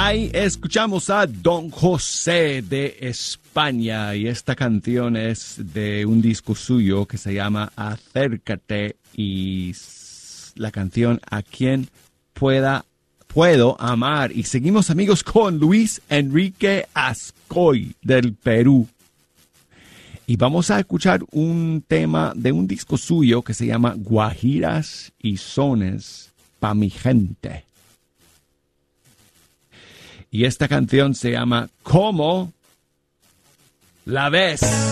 Ahí escuchamos a Don José de España y esta canción es de un disco suyo que se llama Acércate y la canción A quien puedo amar. Y seguimos amigos con Luis Enrique Ascoy del Perú. Y vamos a escuchar un tema de un disco suyo que se llama Guajiras y Sones pa' mi gente. Y esta canción se llama ¿Cómo la ves?